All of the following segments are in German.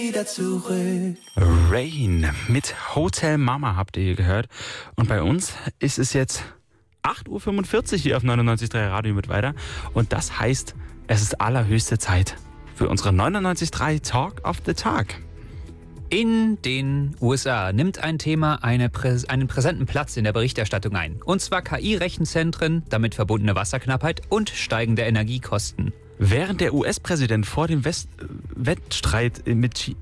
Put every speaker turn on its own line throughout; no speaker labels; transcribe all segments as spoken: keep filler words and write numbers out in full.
Wieder zurück.
Rain mit Hotel Mama habt ihr gehört. Und bei uns ist es jetzt acht Uhr fünfundvierzig hier auf neunundneunzig Komma drei Radio mit weiter. Und das heißt, es ist allerhöchste Zeit für unsere neunundneunzig Komma drei Talk of the Tag.
In den U S A nimmt ein Thema eine Prä- einen präsenten Platz in der Berichterstattung ein. Und zwar K I-Rechenzentren, damit verbundene Wasserknappheit und steigende Energiekosten.
Während der U S-Präsident vor dem West- Wettstreit mit Chi-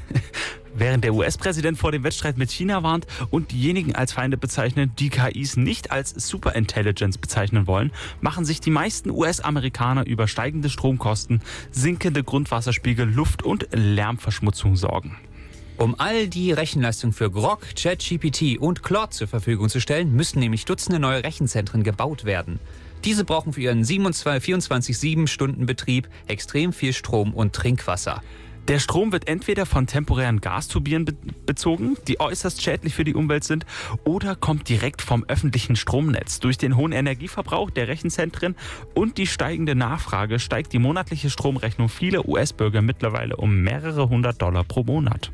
Während der U S-Präsident vor dem Wettstreit mit China warnt und diejenigen als Feinde bezeichnen, die K Is nicht als Superintelligence bezeichnen wollen, machen sich die meisten U S-Amerikaner über steigende Stromkosten, sinkende Grundwasserspiegel, Luft- und Lärmverschmutzung Sorgen.
Um all die Rechenleistung für Grok, ChatGPT und Claude zur Verfügung zu stellen, müssen nämlich Dutzende neue Rechenzentren gebaut werden. Diese brauchen für ihren vierundzwanzig sieben Stunden Betrieb extrem viel Strom und Trinkwasser.
Der Strom wird entweder von temporären Gasturbinen be- bezogen, die äußerst schädlich für die Umwelt sind, oder kommt direkt vom öffentlichen Stromnetz. Durch den hohen Energieverbrauch der Rechenzentren und die steigende Nachfrage steigt die monatliche Stromrechnung vieler U S-Bürger mittlerweile um mehrere hundert Dollar pro Monat.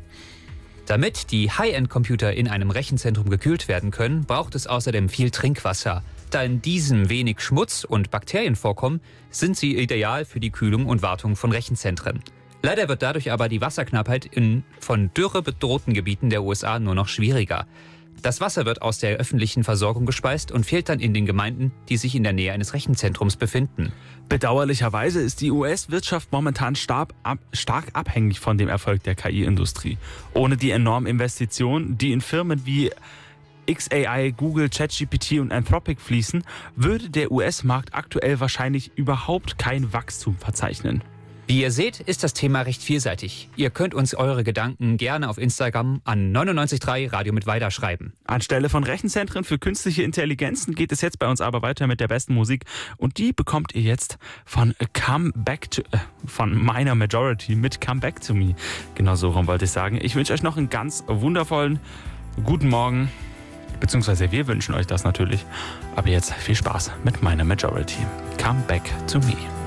Damit die High-End-Computer in einem Rechenzentrum gekühlt werden können, braucht es außerdem viel Trinkwasser. Da in diesem wenig Schmutz und Bakterien vorkommen, sind sie ideal für die Kühlung und Wartung von Rechenzentren. Leider wird dadurch aber die Wasserknappheit in von Dürre bedrohten Gebieten der U S A nur noch schwieriger. Das Wasser wird aus der öffentlichen Versorgung gespeist und fehlt dann in den Gemeinden, die sich in der Nähe eines Rechenzentrums befinden.
Bedauerlicherweise ist die U S-Wirtschaft momentan stark, ab, stark abhängig von dem Erfolg der K I-Industrie. Ohne die enormen Investitionen, die in Firmen wie X A I, Google, ChatGPT und Anthropic fließen, würde der U S-Markt aktuell wahrscheinlich überhaupt kein Wachstum verzeichnen.
Wie ihr seht, ist das Thema recht vielseitig. Ihr könnt uns eure Gedanken gerne auf Instagram an neunundneunzig Komma drei Radio mit weiter schreiben.
Anstelle von Rechenzentren für künstliche Intelligenzen geht es jetzt bei uns aber weiter mit der besten Musik. Und die bekommt ihr jetzt von Come Back to, äh, von Minor Majority mit Come Back to Me. Genau so rum wollte ich sagen. Ich wünsche euch noch einen ganz wundervollen guten Morgen. Beziehungsweise wir wünschen euch das natürlich. Aber jetzt viel Spaß mit Minor Majority. Come Back to Me.